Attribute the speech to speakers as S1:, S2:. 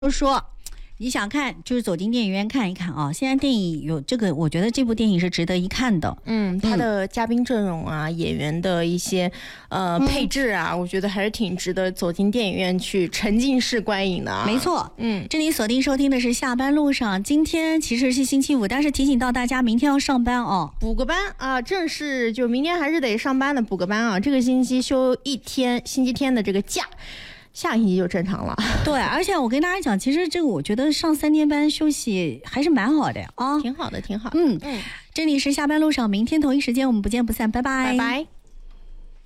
S1: 就是说你想看，就是走进电影院看一看啊。现在电影有这个，我觉得这部电影是值得一看的。
S2: 他的嘉宾阵容啊，演员的一些配置啊，我觉得还是挺值得走进电影院去沉浸式观影的啊。
S1: 没错，这里锁定收听的是下班路上。今天其实是星期五，但是提醒到大家，明天要上班哦，
S2: 补个班啊，正是就明天还是得上班的，补个班啊。这个星期休一天，星期天的这个假。下个星期就正常了。
S1: 对，而且我跟大家讲，其实这个我觉得上3天班休息还是蛮好的啊，
S2: 挺好的，挺好。
S1: 这里是下班路上，明天同一时间我们不见不散，拜拜，
S2: 拜拜。